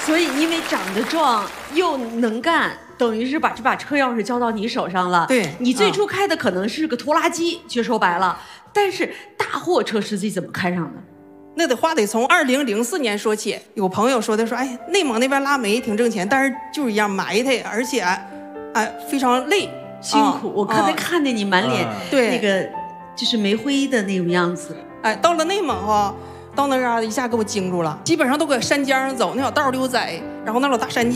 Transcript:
所以因为长得壮又能干，等于是把这把车钥匙交到你手上了。 对， 你最初开的可能是个拖拉机，就说白了，但是大货车司机怎么开上的？ 那得从2004年说起。有朋友说的说，哎，内蒙那边拉煤挺挣钱，但是就是一样埋汰，而且，非常累辛苦。我刚才看见你满脸对那个就是煤灰的那种样子。 哎，到了内蒙到那嘎达一下给我惊住了，基本上都搁山尖上走，那小道溜窄，然后那老大山涧。